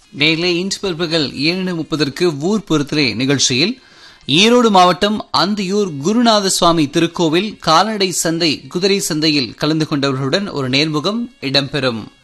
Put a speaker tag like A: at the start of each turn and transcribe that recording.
A: நேரிலே இன்று பிற்பகல் 7:30 ஊர் பொறுத்தலே நிகழ்ச்சியில் ஈரோடு மாவட்டம் அந்தியூர் குருநாத சுவாமி திருக்கோவில் கால்நடை சந்தை குதிரை சந்தையில் கலந்து கொண்டவர்களுடன் ஒரு நேர்முகம் இடம்பெறும்.